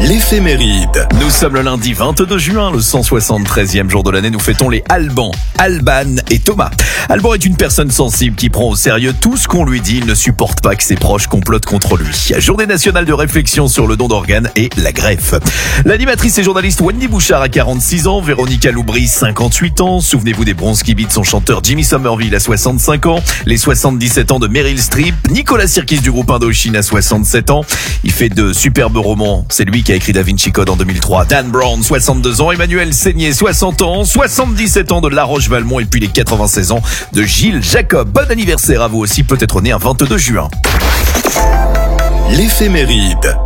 L'éphéméride. Nous sommes le lundi 22 juin, le 173e jour de l'année. Nous fêtons les Alban, Alban et Thomas. Alban est une personne sensible qui prend au sérieux tout ce qu'on lui dit. Il ne supporte pas que ses proches complotent contre lui. Journée nationale de réflexion sur le don d'organes et la greffe. L'animatrice et journaliste Wendy Bouchard a 46 ans, Véronica Loubry 58 ans. Souvenez-vous des bronzes qui bitent son chanteur Jimmy Somerville à 65 ans. Les 77 ans de Meryl Streep. Nicolas Sirkis du groupe Indochine à 67 ans. Il fait de superbes romans. C'est lui qui a écrit Da Vinci Code en 2003. Dan Brown, 62 ans. Emmanuel Seigné, 60 ans. 77 ans de La Roche-Valmont et puis les 96 ans de Gilles Jacob. Bon anniversaire à vous aussi, peut-être né un 22 juin. L'éphéméride.